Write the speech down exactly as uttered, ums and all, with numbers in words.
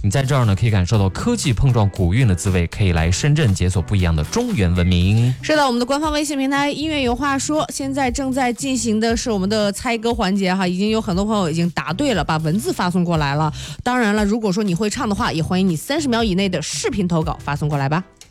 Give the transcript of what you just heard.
你在这儿呢可以感受到科技碰撞古韵的滋味，可以来深圳解锁不一样的中原文明。 是的，我们的官方微信平台音乐有话说，现在正在进行的是我们的猜歌环节哈，已经有很多朋友已经答对了，把文字发送过来了。当然了，如果说你会唱的话，也欢迎你三十秒以内的视频投稿发送过来吧。